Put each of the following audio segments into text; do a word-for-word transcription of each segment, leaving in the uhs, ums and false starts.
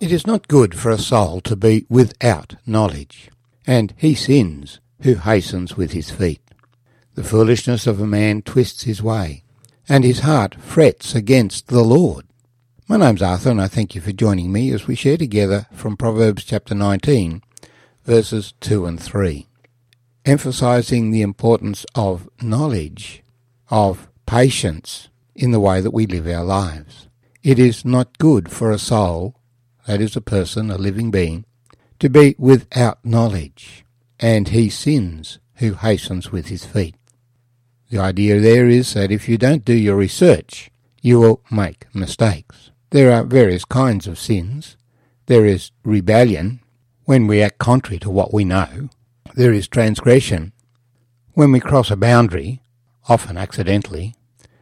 It is not good for a soul to be without knowledge, and he sins who hastens with his feet. The foolishness of a man twists his way, and his heart frets against the Lord. My name's Arthur, and I thank you for joining me as we share together from Proverbs chapter nineteen, verses two and three, emphasizing the importance of knowledge, of patience in the way that we live our lives. It is not good for a soul, that is a person, a living being, to be without knowledge, and he sins who hastens with his feet. The idea there is that if you don't do your research, you will make mistakes. There are various kinds of sins. There is rebellion, when we act contrary to what we know. There is transgression, when we cross a boundary, often accidentally.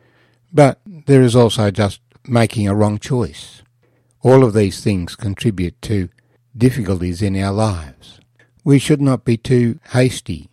But there is also just making a wrong choice. All of these things contribute to difficulties in our lives. We should not be too hasty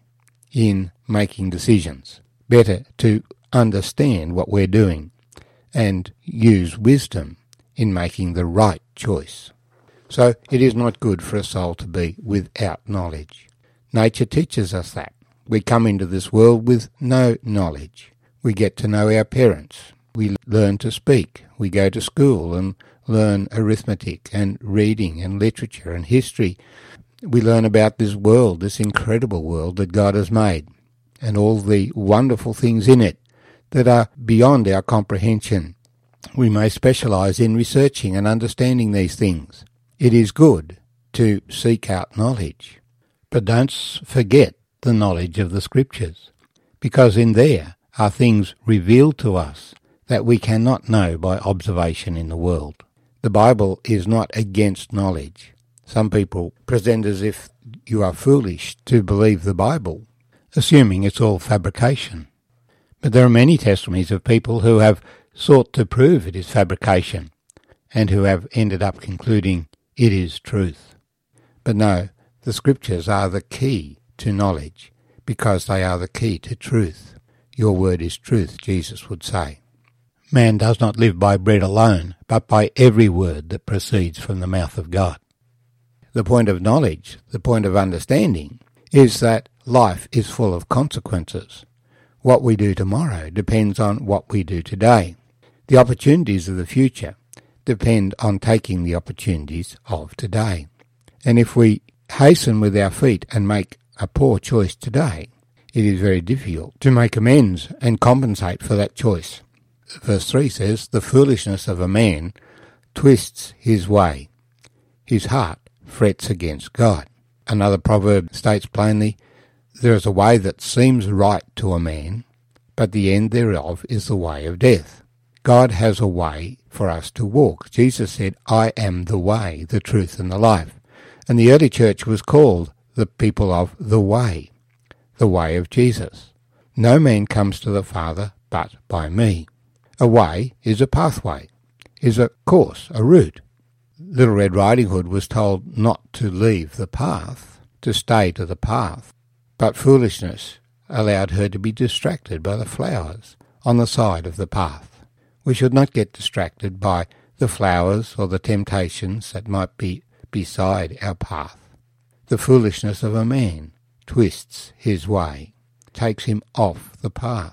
in making decisions. Better to understand what we're doing and use wisdom in making the right choice. So it is not good for a soul to be without knowledge. Nature teaches us that. We come into this world with no knowledge. We get to know our parents. We learn to speak. We go to school and learn arithmetic and reading and literature and history. We learn about this world, this incredible world that God has made, and all the wonderful things in it that are beyond our comprehension. We may specialize in researching and understanding these things. It is good to seek out knowledge, but don't forget the knowledge of the Scriptures, because in there are things revealed to us that we cannot know by observation in the world. The Bible is not against knowledge. Some people present as if you are foolish to believe the Bible, assuming it's all fabrication. But there are many testimonies of people who have sought to prove it is fabrication and who have ended up concluding it is truth. But no, the Scriptures are the key to knowledge because they are the key to truth. Your word is truth, Jesus would say. Man does not live by bread alone, but by every word that proceeds from the mouth of God. The point of knowledge, the point of understanding, is that life is full of consequences. What we do tomorrow depends on what we do today. The opportunities of the future depend on taking the opportunities of today. And if we hasten with our feet and make a poor choice today, it is very difficult to make amends and compensate for that choice. Verse three says, "The foolishness of a man twists his way. His heart frets against God." Another proverb states plainly, "There is a way that seems right to a man, but the end thereof is the way of death." God has a way for us to walk. Jesus said, "I am the way, the truth, and the life." And the early church was called the people of the way, the way of Jesus. "No man comes to the Father but by me." A way is a pathway, is a course, a route. Little Red Riding Hood was told not to leave the path, to stay to the path, but foolishness allowed her to be distracted by the flowers on the side of the path. We should not get distracted by the flowers or the temptations that might be beside our path. The foolishness of a man twists his way, takes him off the path.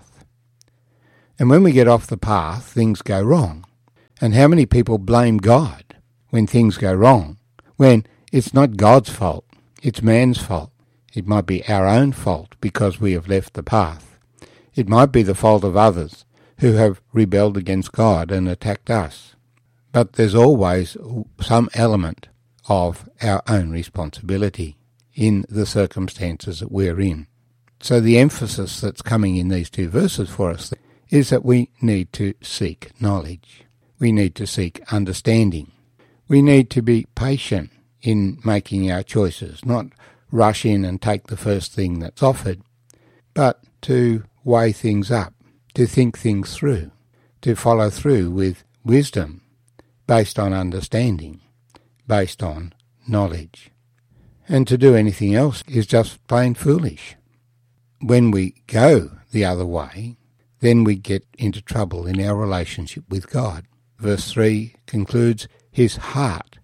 And when we get off the path, things go wrong. And how many people blame God when things go wrong, when it's not God's fault, it's man's fault? It might be our own fault because we have left the path. It might be the fault of others who have rebelled against God and attacked us. But there's always some element of our own responsibility in the circumstances that we're in. So the emphasis that's coming in these two verses for us is that we need to seek knowledge. We need to seek understanding. We need to be patient in making our choices, not rush in and take the first thing that's offered, but to weigh things up, to think things through, to follow through with wisdom based on understanding, based on knowledge. And to do anything else is just plain foolish. When we go the other way, then we get into trouble in our relationship with God. Verse three concludes, his heart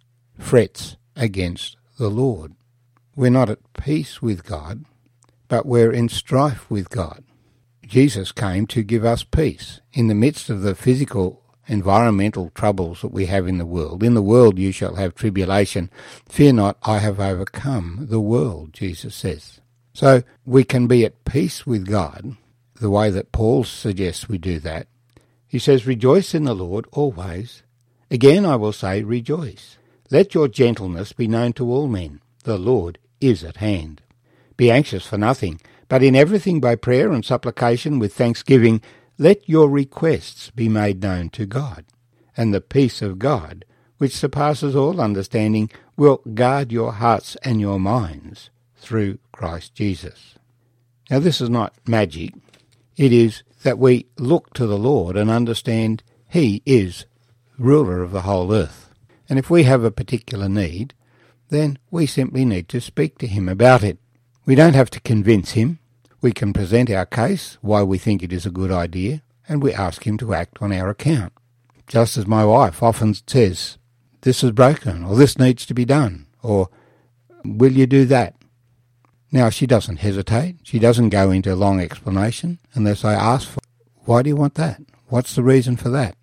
frets against the Lord. We're not at peace with God, but we're in strife with God. Jesus came to give us peace in the midst of the physical, environmental troubles that we have in the world. In the world you shall have tribulation. Fear not, I have overcome the world, Jesus says. So we can be at peace with God the way that Paul suggests we do that. He says, rejoice in the Lord always. Again I will say, rejoice. Let your gentleness be known to all men. The Lord is at hand. Be anxious for nothing, but in everything by prayer and supplication with thanksgiving, let your requests be made known to God. And the peace of God, which surpasses all understanding, will guard your hearts and your minds through Christ Jesus. Now this is not magic. It is that we look to the Lord and understand He is ruler of the whole earth. And if we have a particular need, then we simply need to speak to Him about it. We don't have to convince Him. We can present our case, why we think it is a good idea, and we ask Him to act on our account. Just as my wife often says, this is broken, or this needs to be done, or will you do that? Now, she doesn't hesitate. She doesn't go into a long explanation unless I ask for, why do you want that? What's the reason for that?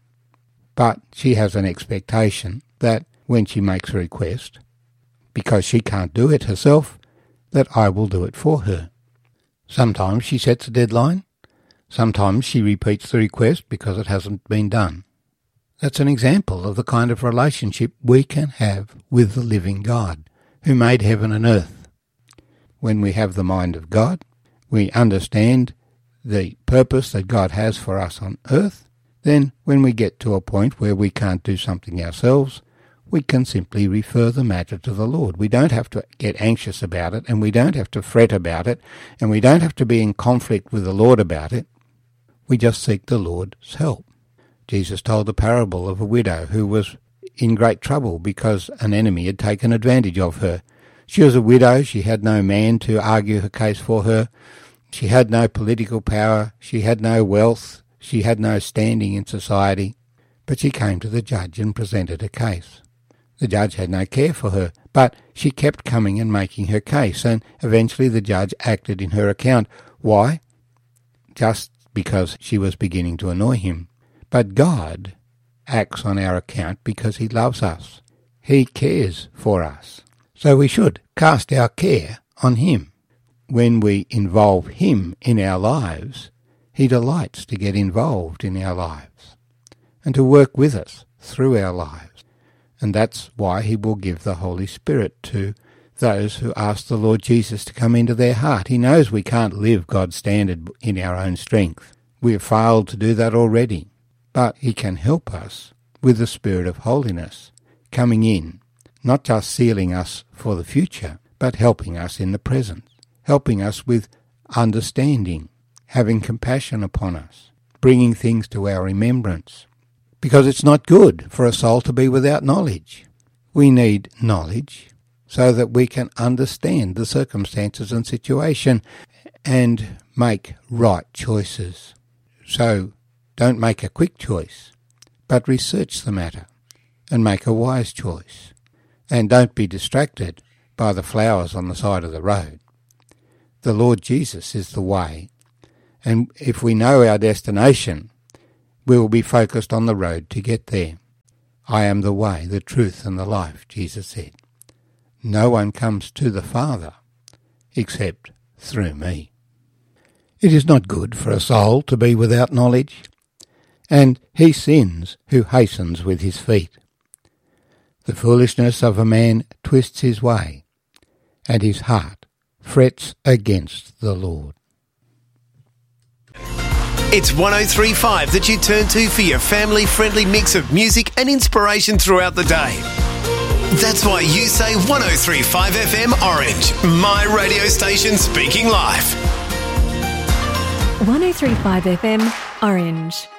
But she has an expectation that when she makes a request, because she can't do it herself, that I will do it for her. Sometimes she sets a deadline. Sometimes she repeats the request because it hasn't been done. That's an example of the kind of relationship we can have with the living God, who made heaven and earth. When we have the mind of God, we understand the purpose that God has for us on earth. Then when we get to a point where we can't do something ourselves, we can simply refer the matter to the Lord. We don't have to get anxious about it, and we don't have to fret about it, and we don't have to be in conflict with the Lord about it. We just seek the Lord's help. Jesus told the parable of a widow who was in great trouble because an enemy had taken advantage of her. She was a widow. She had no man to argue her case for her. She had no political power. She had no wealth. She had no standing in society. But she came to the judge and presented a case. The judge had no care for her, but she kept coming and making her case, and eventually the judge acted in her account. Why? Just because she was beginning to annoy him. But God acts on our account because He loves us. He cares for us. So we should cast our care on Him. When we involve Him in our lives, He delights to get involved in our lives and to work with us through our lives. And that's why He will give the Holy Spirit to those who ask the Lord Jesus to come into their heart. He knows we can't live God's standard in our own strength. We have failed to do that already. But He can help us with the Spirit of holiness coming in, not just sealing us for the future, but helping us in the present, helping us with understanding, having compassion upon us, bringing things to our remembrance. Because it's not good for a soul to be without knowledge. We need knowledge so that we can understand the circumstances and situation and make right choices. So don't make a quick choice, but research the matter and make a wise choice. And don't be distracted by the flowers on the side of the road. The Lord Jesus is the way, and if we know our destination, we will be focused on the road to get there. I am the way, the truth, and the life, Jesus said. No one comes to the Father except through me. It is not good for a soul to be without knowledge, and he sins who hastens with his feet. The foolishness of a man twists his way, and his heart frets against the Lord. It's one oh three point five that you turn to for your family-friendly mix of music and inspiration throughout the day. That's why you say one oh three point five F M Orange, my radio station speaking live. one oh three point five F M Orange.